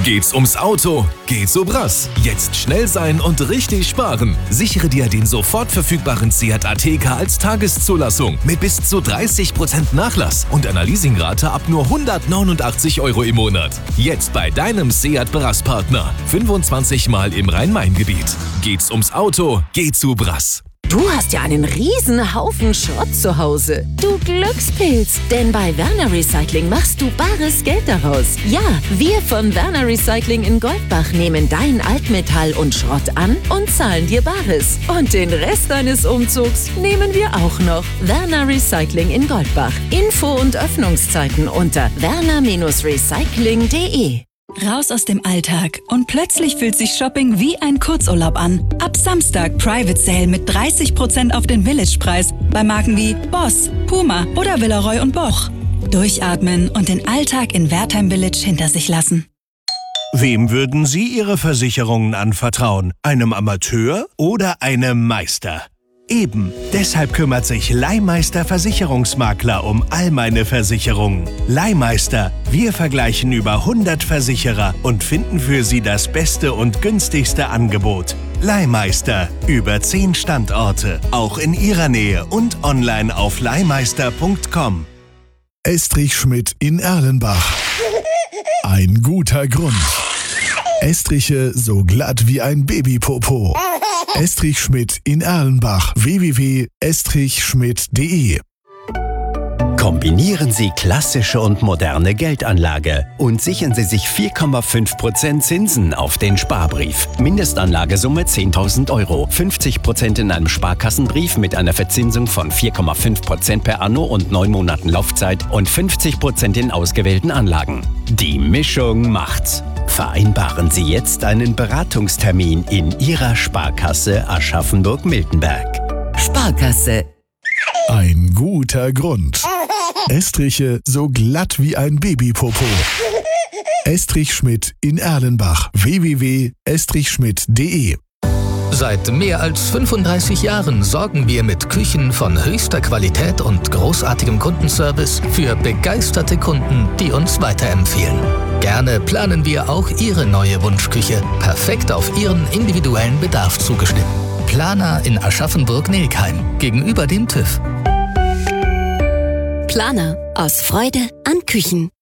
Geht's ums Auto? Geht zu Brass. Jetzt schnell sein und richtig sparen. Sichere dir den sofort verfügbaren Seat Ateca als Tageszulassung mit bis zu 30% Nachlass und einer Leasingrate ab nur 189 € im Monat. Jetzt bei deinem Seat Brass-Partner. 25 Mal im Rhein-Main-Gebiet. Geht's ums Auto? Geht zu Brass. Du hast ja einen riesen Haufen Schrott zu Hause. Du Glückspilz, denn bei Werner Recycling machst du bares Geld daraus. Ja, wir von Werner Recycling in Goldbach nehmen dein Altmetall und Schrott an und zahlen dir Bares. Und den Rest deines Umzugs nehmen wir auch noch. Werner Recycling in Goldbach. Info und Öffnungszeiten unter werner-recycling.de. Raus aus dem Alltag und plötzlich fühlt sich Shopping wie ein Kurzurlaub an. Ab Samstag Private Sale mit 30% auf den Village-Preis bei Marken wie Boss, Puma oder Villeroy & Boch. Durchatmen und den Alltag in Wertheim Village hinter sich lassen. Wem würden Sie Ihre Versicherungen anvertrauen? Einem Amateur oder einem Meister? Eben, deshalb kümmert sich Leihmeister Versicherungsmakler um all meine Versicherungen. Leihmeister, wir vergleichen über 100 Versicherer und finden für Sie das beste und günstigste Angebot. Leihmeister, über 10 Standorte, auch in Ihrer Nähe und online auf leihmeister.com. Estrich Schmidt in Erlenbach. Ein guter Grund. Estriche so glatt wie ein Babypopo. Estrich Schmidt in Erlenbach. www.estrichschmidt.de. Kombinieren Sie klassische und moderne Geldanlage und sichern Sie sich 4,5% Zinsen auf den Sparbrief. Mindestanlagesumme 10.000 €, 50% in einem Sparkassenbrief mit einer Verzinsung von 4,5% per Anno und 9 Monaten Laufzeit und 50% in ausgewählten Anlagen. Die Mischung macht's. Vereinbaren Sie jetzt einen Beratungstermin in Ihrer Sparkasse Aschaffenburg-Miltenberg. Sparkasse. Ein guter Grund. Estriche so glatt wie ein Babypopo. Estrich Schmidt in Erlenbach. www.estrichschmidt.de. Seit mehr als 35 Jahren sorgen wir mit Küchen von höchster Qualität und großartigem Kundenservice für begeisterte Kunden, die uns weiterempfehlen. Gerne planen wir auch Ihre neue Wunschküche, perfekt auf Ihren individuellen Bedarf zugeschnitten. Planer in Aschaffenburg-Nelkheim, gegenüber dem TÜV. Planer, aus Freude an Küchen.